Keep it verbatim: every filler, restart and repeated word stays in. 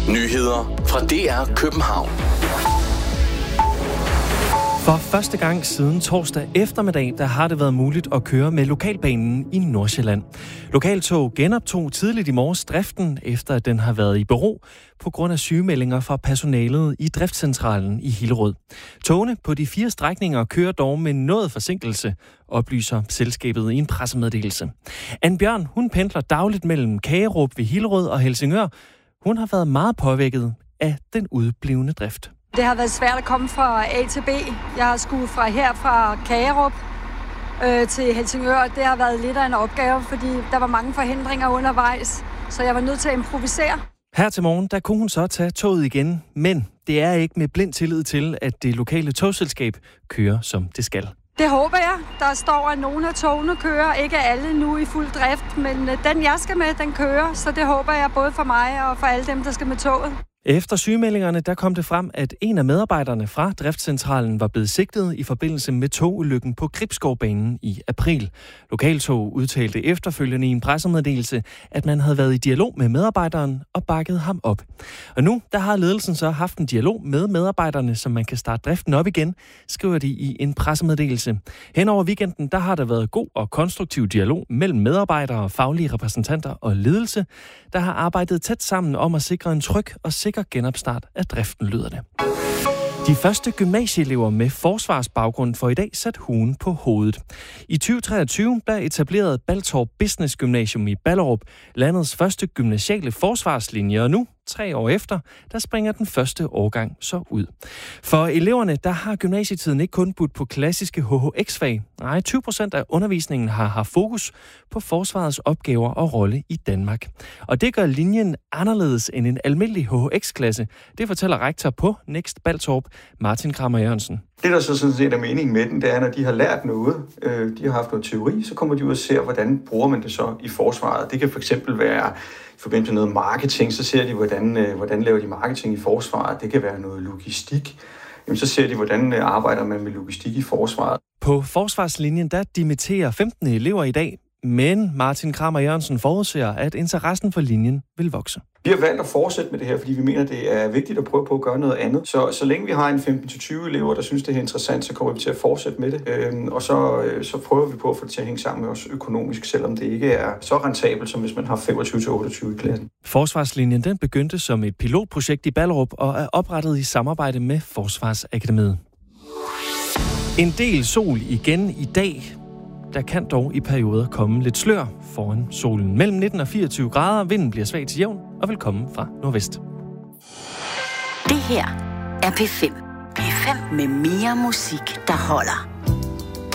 Nyheder fra D R København. For første gang siden torsdag eftermiddag, der har det været muligt at køre med lokalbanen i Nordsjælland. Lokaltog genoptog tidligt i morges driften, efter at den har været i bero på grund af sygemeldinger fra personalet i driftscentralen i Hillerød. Togene på de fire strækninger kører dog med noget forsinkelse, oplyser selskabet i en pressemeddelelse. Anne Bjørn, hun pendler dagligt mellem Kagerup ved Hillerød og Helsingør. Hun har været meget påvirket af den udblivende drift. Det har været svært at komme fra A til B. Jeg har skulle fra her fra Kagerup øh, til Helsingør. Det har været lidt af en opgave, fordi der var mange forhindringer undervejs, så jeg var nødt til at improvisere. Her til morgen, der kunne hun så tage toget igen, men det er ikke med blind tillid til, at det lokale togselskab kører, som det skal. Det håber jeg. Der står, at nogle af togene kører. Ikke alle nu i fuld drift, men den jeg skal med, den kører. Så det håber jeg både for mig og for alle dem, der skal med toget. Efter sygemeldingerne, der kom det frem, at en af medarbejderne fra driftscentralen var blevet sigtet i forbindelse med togulykken på Gribskovbanen i april. Lokaltog udtalte efterfølgende i en pressemeddelelse, at man havde været i dialog med medarbejderen og bakket ham op. Og nu, der har ledelsen så haft en dialog med medarbejderne, så man kan starte driften op igen, skriver de i en pressemeddelelse. Hen over weekenden, der har der været god og konstruktiv dialog mellem medarbejdere, faglige repræsentanter og ledelse, der har arbejdet tæt sammen om at sikre en tryg og sikker genopstart af driften, lyder det. De første gymnasieelever med forsvarsbaggrund får i dag sat huen på hovedet. I tyve treogtyve blev etableret Baltorp Business Gymnasium i Ballerup, landets første gymnasiale forsvarslinje, og nu, tre år efter, der springer den første årgang så ud. For eleverne, der har gymnasietiden ikke kun budt på klassiske H H X-fag. Nej, tyve procent af undervisningen har haft fokus på forsvarets opgaver og rolle i Danmark. Og det gør linjen anderledes end en almindelig H H X-klasse. Det fortæller rektor på Next Baltorp, Martin Kramer Jørgensen. Det, der så sådan set er meningen med den, det er, når de har lært noget, øh, de har haft noget teori, så kommer de ud og ser, hvordan bruger man det så i forsvaret. Det kan fx være i forbindelse med noget marketing, så ser de, hvordan, øh, hvordan laver de marketing i forsvaret. Det kan være noget logistik. Jamen, så ser de, hvordan øh, arbejder man med logistik i forsvaret. På forsvarslinjen, der dimitterer femten elever i dag, men Martin Kramer Jørgensen forudser, at interessen for linjen vil vokse. Vi har valgt at fortsætte med det her, fordi vi mener, det er vigtigt at prøve på at gøre noget andet. Så, så længe vi har en femten til tyve elever, der synes, det er interessant, så kommer vi til at fortsætte med det. Øhm, og så, så prøver vi på at få det til at hænge sammen med os økonomisk, selvom det ikke er så rentabelt, som hvis man har femogtyve til otteogtyve i klassen. Forsvarslinjen den begyndte som et pilotprojekt i Ballerup og er oprettet i samarbejde med Forsvarsakademiet. En del sol igen i dag. Der kan dog i perioder komme lidt slør foran solen. Mellem nitten og fireogtyve grader, vinden bliver svag til jævn og vil komme fra nordvest. Det her er P fem. P fem med mere musik, der holder.